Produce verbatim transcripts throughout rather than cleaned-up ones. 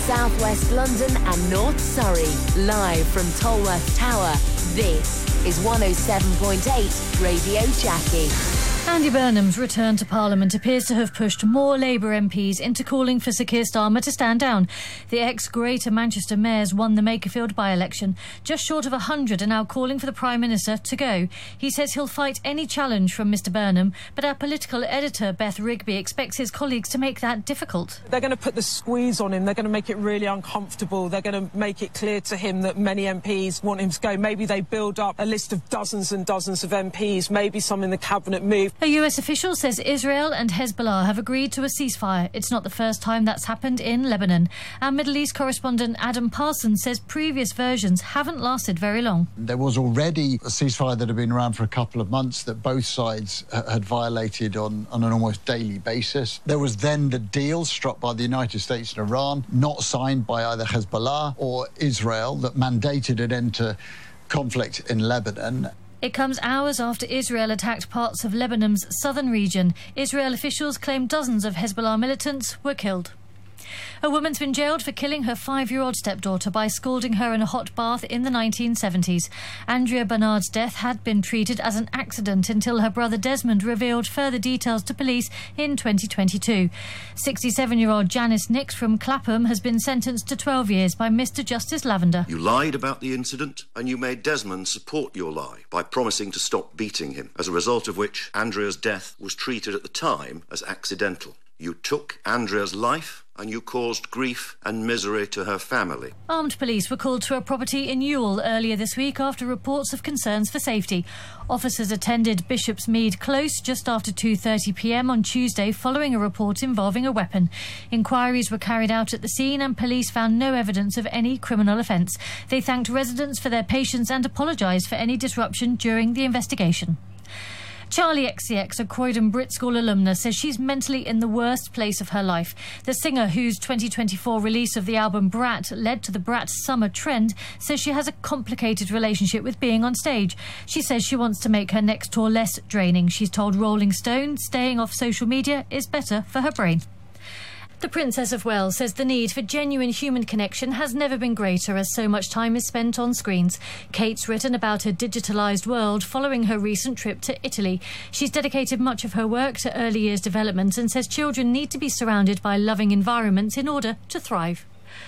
South West London and North Surrey. Live from Tolworth Tower, this is one oh seven point eight Radio Jackie. Andy Burnham's return to Parliament appears to have pushed more Labour M Ps into calling for Sir Keir Starmer to stand down. The ex-Greater Manchester mayors won the Makerfield by-election. Just short of one hundred are now calling for the Prime Minister to go. He says he'll fight any challenge from Mr Burnham, but our political editor, Beth Rigby, expects his colleagues to make that difficult. They're going to put the squeeze on him. They're going to make it really uncomfortable. They're going to make it clear to him that many M Ps want him to go. Maybe they build up a list of dozens and dozens of M Ps. Maybe some in the Cabinet move. A U S official says Israel and Hezbollah have agreed to a ceasefire. It's not the first time that's happened in Lebanon. Our Middle East correspondent Adam Parsons says previous versions haven't lasted very long. There was already a ceasefire that had been around for a couple of months that both sides had violated on, on an almost daily basis. There was then the deal struck by the United States and Iran, not signed by either Hezbollah or Israel, that mandated an end to conflict in Lebanon. It comes hours after Israel attacked parts of Lebanon's southern region. Israel officials claim dozens of Hezbollah militants were killed. A woman's been jailed for killing her five-year-old stepdaughter by scalding her in a hot bath in the nineteen seventies. Andrea Bernard's death had been treated as an accident until her brother Desmond revealed further details to police in twenty twenty-two. sixty-seven-year-old Janice Nix from Clapham has been sentenced to twelve years by Mister Justice Lavender. You lied about the incident and you made Desmond support your lie by promising to stop beating him, as a result of which Andrea's death was treated at the time as accidental. You took Andrea's life and you caused grief and misery to her family. Armed police were called to a property in Ewell earlier this week after reports of concerns for safety. Officers attended Bishopsmead Close just after two thirty p m on Tuesday following a report involving a weapon. Inquiries were carried out at the scene and police found no evidence of any criminal offence. They thanked residents for their patience and apologised for any disruption during the investigation. Charlie X C X, a Croydon Brit School alumna, says she's mentally in the worst place of her life. The singer, whose twenty twenty-four release of the album Brat led to the Brat summer trend, says she has a complicated relationship with being on stage. She says she wants to make her next tour less draining. She's told Rolling Stone staying off social media is better for her brain. The Princess of Wales says the need for genuine human connection has never been greater as so much time is spent on screens. Kate's written about her digitalised world following her recent trip to Italy. She's dedicated much of her work to early years development and says children need to be surrounded by loving environments in order to thrive.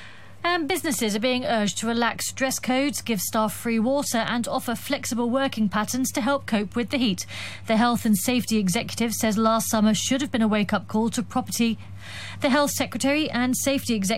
And businesses are being urged to relax dress codes, give staff free water and offer flexible working patterns to help cope with the heat. The Health and Safety Executive says last summer should have been a wake-up call to property. The Health Secretary and Safety Executive